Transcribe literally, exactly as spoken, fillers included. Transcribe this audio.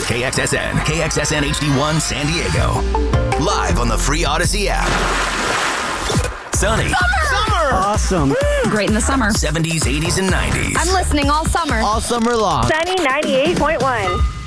K X S N, K X S N H D one San Diego. Live on the free Odyssey app. Sunny. Summer! Summer! Awesome. Great in the summer. seventies, eighties, and nineties. I'm listening all summer. All summer long. Sunny ninety-eight point one.